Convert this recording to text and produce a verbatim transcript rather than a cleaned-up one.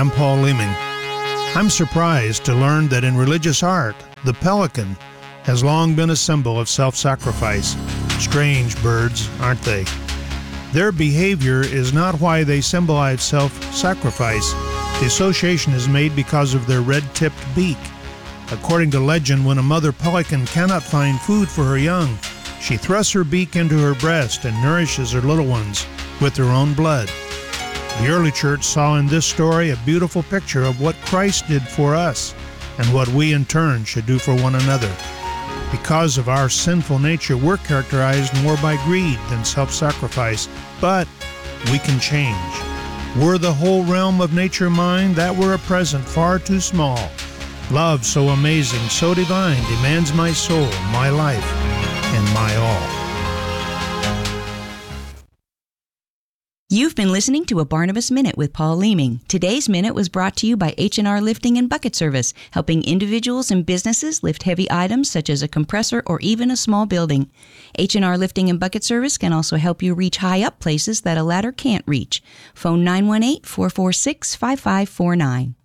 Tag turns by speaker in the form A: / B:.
A: I'm Paul Leeming. I'm surprised to learn that in religious art, the pelican has long been a symbol of self-sacrifice. Strange birds, aren't they? Their behavior is not why they symbolize self-sacrifice. The association is made because of their red-tipped beak. According to legend, when a mother pelican cannot find food for her young, she thrusts her beak into her breast and nourishes her little ones with her own blood. The early church saw in this story a beautiful picture of what Christ did for us and what we in turn should do for one another. Because of our sinful nature, we're characterized more by greed than self-sacrifice, but we can change. Were the whole realm of nature mine, that were a present far too small. Love so amazing, so divine, demands my soul, my life, and my all.
B: You've been listening to a Barnabas Minute with Paul Leeming. Today's Minute was brought to you by H and R Lifting and Bucket Service, helping individuals and businesses lift heavy items such as a compressor or even a small building. H and R Lifting and Bucket Service can also help you reach high up places that a ladder can't reach. Phone nine one eight, four four six, five five four nine.